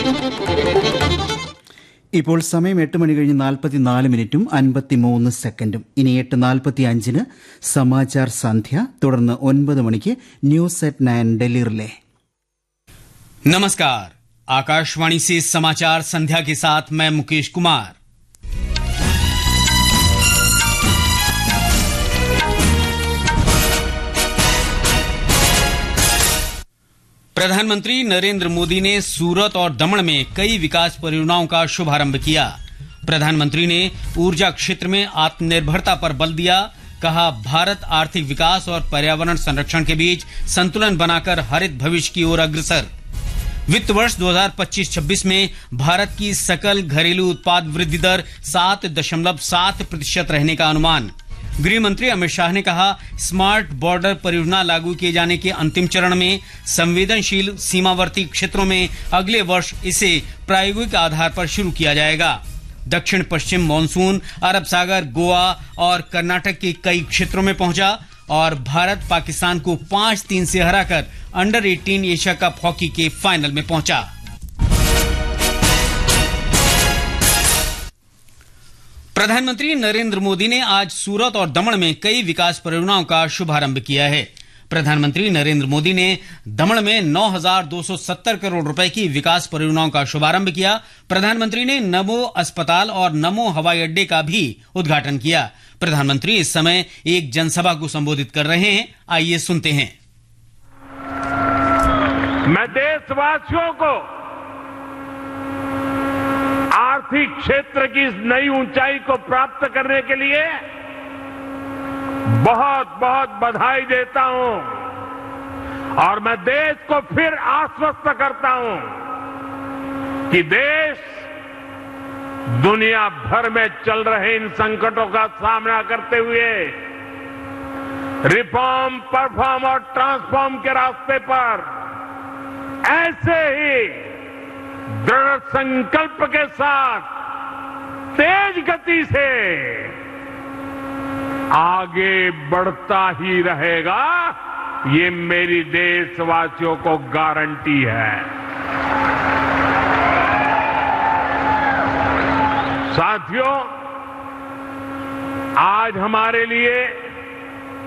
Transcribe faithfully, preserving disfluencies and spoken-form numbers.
ഇപ്പോൾ സമയം എട്ട് മണി കഴിഞ്ഞ് നാൽപ്പത്തിനാല് മിനിറ്റും അൻപത്തിമൂന്ന് സെക്കൻഡും. ഇനി എട്ട് നാൽപ്പത്തി അഞ്ചിന് സമാചാർ സന്ധ്യ, തുടർന്ന് ഒൻപത് മണിക്ക് news at nine Delhi relay. नमस्कार, आकाशवाणी से समाचार संध्या के साथ मैं मुकेश कुमार. प्रधानमंत्री नरेंद्र मोदी ने सूरत और दमन में कई विकास परियोजनाओं का शुभारंभ किया. प्रधानमंत्री ने ऊर्जा क्षेत्र में आत्मनिर्भरता पर बल दिया. कहा, भारत आर्थिक विकास और पर्यावरण संरक्षण के बीच संतुलन बनाकर हरित भविष्य की ओर अग्रसर. वित्त वर्ष दो हज़ार पच्चीस छब्बीस में भारत की सकल घरेलू उत्पाद वृद्धि दर सात दशमलव सात प्रतिशत रहने का अनुमान. गृह मंत्री अमित शाह ने कहा, स्मार्ट बॉर्डर परियोजना लागू किए जाने के अंतिम चरण में संवेदनशील सीमावर्ती क्षेत्रों में अगले वर्ष इसे प्रायोगिक आधार पर शुरू किया जाएगा. दक्षिण पश्चिम मॉनसून अरब सागर, गोवा और कर्नाटक के कई क्षेत्रों में पहुंचा और भारत पाकिस्तान को पांच तीन से हराकर अंडर अठारह एशिया कप हॉकी के फाइनल में पहुंचा. प्रधानमंत्री नरेंद्र मोदी ने आज सूरत और दमन में कई विकास परियोजनाओं का शुभारंभ किया है. प्रधानमंत्री नरेंद्र मोदी ने दमन में नौ हजार दो सौ सत्तर करोड़ रुपए की विकास परियोजनाओं का शुभारंभ किया. प्रधानमंत्री ने नमो अस्पताल और नमो हवाई अड्डे का भी उद्घाटन किया. प्रधानमंत्री इस समय एक जनसभा को संबोधित कर रहे हैं. आइए सुनते हैं. मैं देशवासियों को आर्थिक क्षेत्र की इस नई ऊंचाई को प्राप्त करने के लिए बहुत बहुत बधाई देता हूं और मैं देश को फिर आश्वस्त करता हूं कि देश दुनिया भर में चल रहे इन संकटों का सामना करते हुए रिफॉर्म, परफॉर्म और ट्रांसफॉर्म के रास्ते पर ऐसे ही दृढ़ संकल्प के साथ तेज गति से आगे बढ़ता ही रहेगा. ये मेरी देशवासियों को गारंटी है. साथियों, आज हमारे लिए